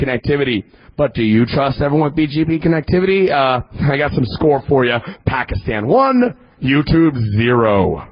connectivity. But do you trust everyone with BGP connectivity? I got some score for you. Pakistan 1, YouTube 0.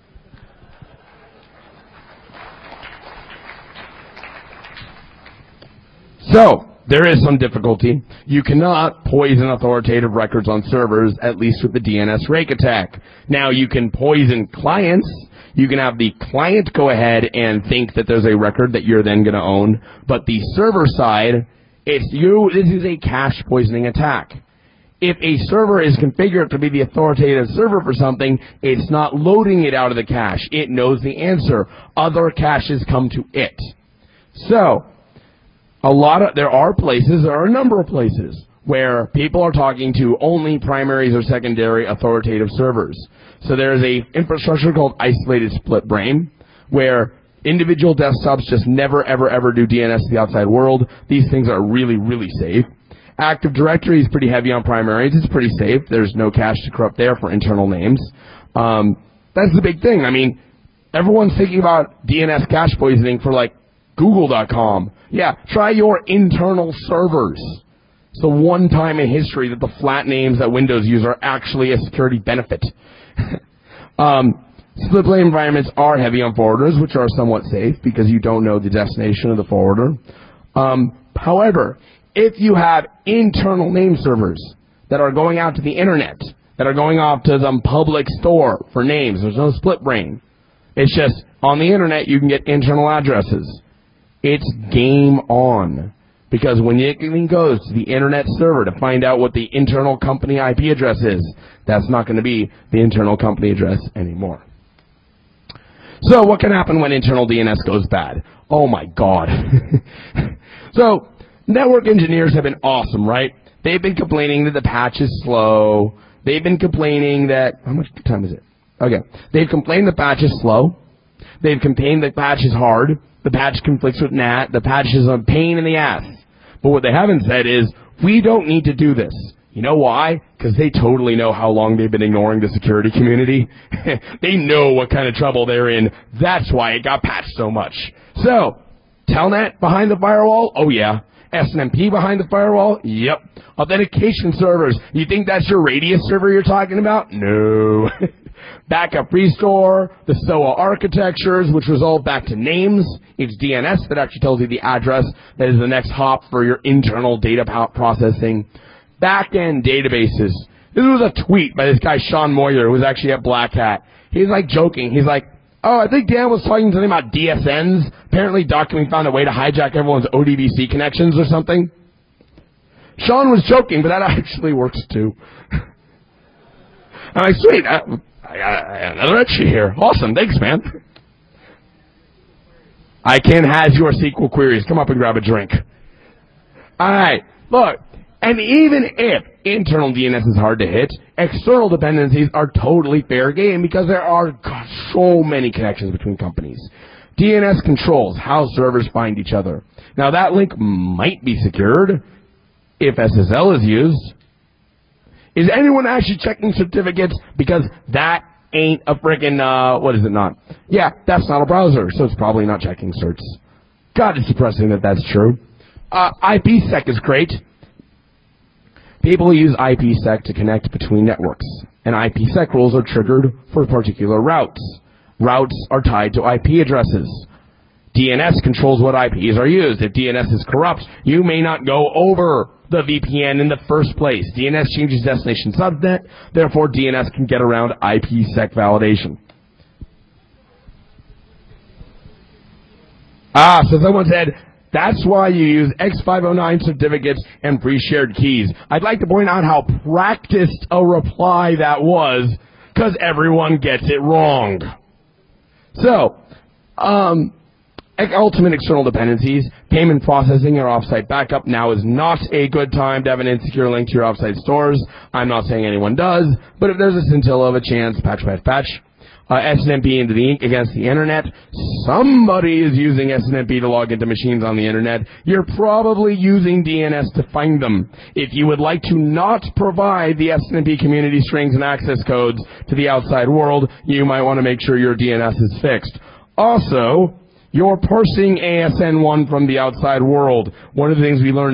So, there is some difficulty. You cannot poison authoritative records on servers, at least with the DNS rake attack. Now, you can poison clients. You can have the client go ahead and think that there's a record that you're then going to own. But the server side, this is a cache poisoning attack. If a server is configured to be the authoritative server for something, it's not loading it out of the cache. It knows the answer. Other caches come to it. So, there are a number of places where people are talking to only primaries or secondary authoritative servers. So there's a infrastructure called isolated split brain, where individual desktops just never, ever, ever do DNS to the outside world. These things are really, really safe. Active Directory is pretty heavy on primaries. It's pretty safe. There's no cache to corrupt there for internal names. That's the big thing. I mean, everyone's thinking about DNS cache poisoning for, like, Google.com. Yeah, try your internal servers. It's the one time in history that the flat names that Windows use are actually a security benefit. Split brain environments are heavy on forwarders, which are somewhat safe because you don't know the destination of the forwarder. However, if you have internal name servers that are going out to the internet, that are going off to some public store for names, there's no split brain. It's just on the internet you can get internal addresses. It's game on. Because when it goes to the internet server to find out what the internal company IP address is, that's not going to be the internal company address anymore. So what can happen when internal DNS goes bad? Oh my God. So network engineers have been awesome, right? They've been complaining that the patch is slow. They've been complaining that, how much time is it? Okay. They've complained the patch is slow. They've complained the patch is hard. The patch conflicts with NAT. The patch is a pain in the ass. But what they haven't said is, we don't need to do this. You know why? Because they totally know how long they've been ignoring the security community. They know what kind of trouble they're in. That's why it got patched so much. So, Telnet behind the firewall? Oh yeah. SNMP behind the firewall? Yep. Authentication servers. You think that's your Radius server you're talking about? No. Backup restore, the SOA architectures, which resolve back to names. It's DNS that actually tells you the address that is the next hop for your internal data processing. Back-end databases. This was a tweet by this guy, Sean Moyer, who was actually at Black Hat. He's like joking. He's like, oh, I think Dan was talking something about DSNs. Apparently Document found a way to hijack everyone's ODBC connections or something. Sean was joking, but that actually works too. I'm like, sweet. I got another entry here. Awesome. Thanks, man. ICANN has your SQL queries. Come up and grab a drink. All right. Look, and even if internal DNS is hard to hit, external dependencies are totally fair game because there are so many connections between companies. DNS controls how servers find each other. Now, that link might be secured if SSL is used. Is anyone actually checking certificates? Because that ain't a frickin', what is it not? Yeah, that's not a browser, so it's probably not checking certs. God, it's depressing that that's true. IPsec is great. People use IPsec to connect between networks, and IPsec rules are triggered for particular routes. Routes are tied to IP addresses. DNS controls what IPs are used. If DNS is corrupt, you may not go over the VPN in the first place. DNS changes destination subnet, therefore DNS can get around IPsec validation. So someone said, that's why you use X509 certificates and pre-shared keys. I'd like to point out how practiced a reply that was, because everyone gets it wrong. So, ultimate external dependencies, payment processing or offsite backup. Now is not a good time to have an insecure link to your offsite stores. I'm not saying anyone does, but if there's a scintilla of a chance, patch. SNMP into against the internet. Somebody is using SNMP to log into machines on the internet. You're probably using DNS to find them. If you would like to not provide the SNMP community strings and access codes to the outside world, you might want to make sure your DNS is fixed. Also, you're parsing ASN1 from the outside world. One of the things we learned